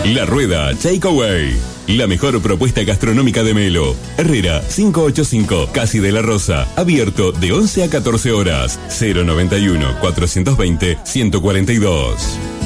La Rueda Takeaway. La mejor propuesta gastronómica de Melo. Herrera 585, Casi de la Rosa. Abierto de 11 a 14 horas. 091 420 142.